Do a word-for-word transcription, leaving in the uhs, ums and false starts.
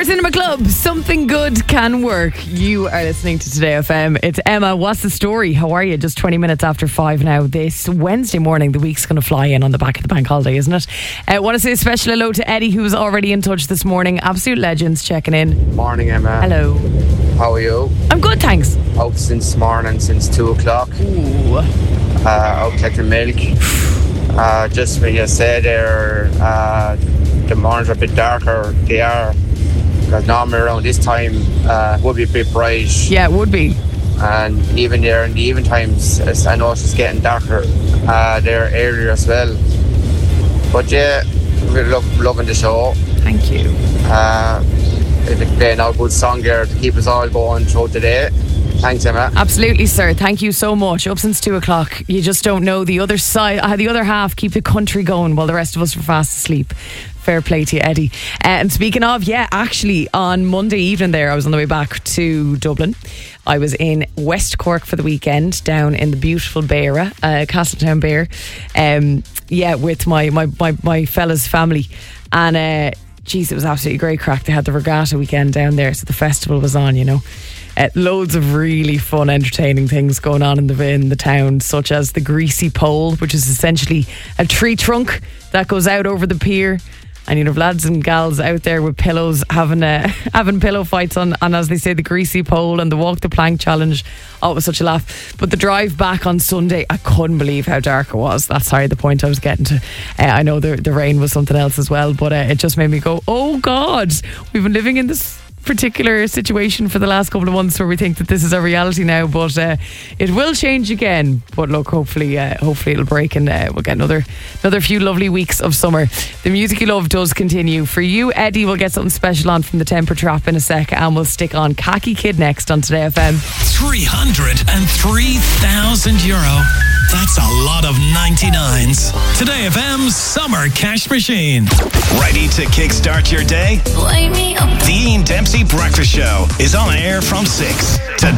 Cinema Club, something good can work. You are listening to Today F M. It's Emma. What's the story? How are you? Just twenty minutes after five now. This Wednesday morning, the week's going to fly in on the back of the bank holiday, isn't it? I uh, want to say a special hello to Eddie, who was already in touch this morning. Absolute legends checking in. Morning, Emma. Hello. How are you? I'm good, thanks. Out since morning, since two o'clock. Ooh. Uh, out collecting milk. Uh, just what you said there, uh, the mornings are a bit darker. They are. Because normally around this time uh, would be a bit bright. Yeah, it would be. And even there in the even times, I know it's just getting darker uh, there earlier as well. But yeah, we're lo- loving the show. Thank you. Uh, they're playing a good song there to keep us all going throughout the day. Thanks, Emma. Absolutely, sir. Thank you so much. Up since two o'clock. You just don't know the other side, uh, the other half keep the country going while the rest of us are fast asleep. Fair play to you, Eddie. Uh, and speaking of, yeah, actually on Monday evening there, I was on the way back to Dublin. I was in West Cork for the weekend, down in the beautiful Beara, uh, Castletown Bear. Um, yeah, with my, my, my, my fella's family. And uh, geez, it was absolutely great crack. They had the regatta weekend down there, so the festival was on, you know. Uh, loads of really fun, entertaining things going on in the in the town, such as the greasy pole, which is essentially a tree trunk that goes out over the pier. And you'd have lads and gals out there with pillows having uh, having pillow fights on, and as they say, the greasy pole and the walk the plank challenge. Oh, it was such a laugh. But the drive back on Sunday, I couldn't believe how dark it was. That's sorry, the point I was getting to. Uh, I know the, the rain was something else as well, but uh, it just made me go, oh God, we've been living in this particular situation for the last couple of months where we think that this is our reality now, but uh, it will change again. But look, hopefully uh, hopefully it'll break and uh, we'll get another another few lovely weeks of summer. The music you love does continue. For you, Eddie, we'll get something special on from the Temper Trap in a sec, and we'll stick on Khaki Kid next on Today F M. three hundred three thousand euro. That's a lot of ninety-nines. Today F M's Summer Cash Machine. Ready to kickstart your day? Wake me up. The Ian Dempsey Breakfast Show is on air from six to